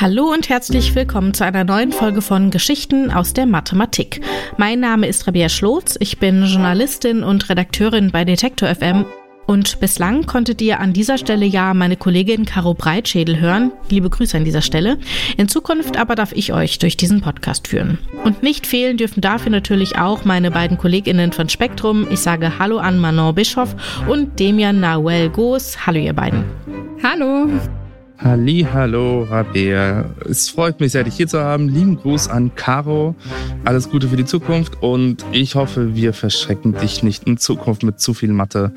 Hallo und herzlich willkommen zu einer neuen Folge von Geschichten aus der Mathematik. Mein Name ist Rabea Schlotz, ich bin Journalistin und Redakteurin bei Detektor FM und bislang konntet ihr an dieser Stelle ja meine Kollegin Caro Breitschädel hören. Liebe Grüße an dieser Stelle. In Zukunft aber darf ich euch durch diesen Podcast führen. Und nicht fehlen dürfen dafür natürlich auch meine beiden KollegInnen von Spektrum. Ich sage Hallo an Manon Bischoff und Demian Nahuel Goos. Hallo ihr beiden. Hallo. Hallo, Rabea. Es freut mich sehr, dich hier zu haben. Lieben Gruß an Caro. Alles Gute für die Zukunft und ich hoffe, wir verschrecken dich nicht in Zukunft mit zu viel Mathe.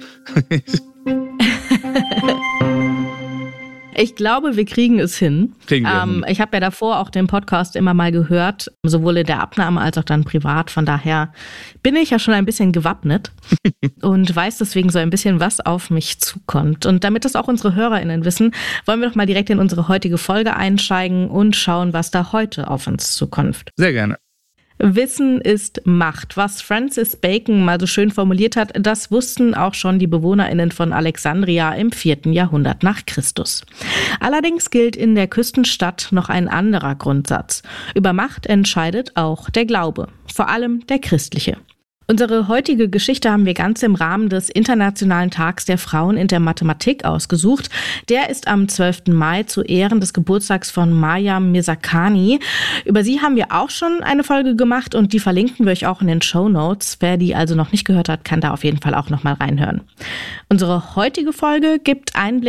Ich glaube, wir kriegen es hin. Ich habe ja davor auch den Podcast immer mal gehört, sowohl in der Abnahme als auch dann privat. Von daher bin ich ja schon ein bisschen gewappnet und weiß deswegen so ein bisschen, was auf mich zukommt. Und damit das auch unsere HörerInnen wissen, wollen wir doch mal direkt in unsere heutige Folge einsteigen und schauen, was da heute auf uns zukommt. Sehr gerne. Wissen ist Macht. Was Francis Bacon mal so schön formuliert hat, das wussten auch schon die BewohnerInnen von Alexandria im 4. Jahrhundert nach Christus. Allerdings gilt in der Küstenstadt noch ein anderer Grundsatz. Über Macht entscheidet auch der Glaube, vor allem der christliche. Unsere heutige Geschichte haben wir ganz im Rahmen des Internationalen Tags der Frauen in der Mathematik ausgesucht. Der ist am 12. Mai zu Ehren des Geburtstags von Maryam Mirzakhani. Über sie haben wir auch schon eine Folge gemacht und die verlinken wir euch auch in den Shownotes. Wer die also noch nicht gehört hat, kann da auf jeden Fall auch noch mal reinhören. Unsere heutige Folge gibt Einblick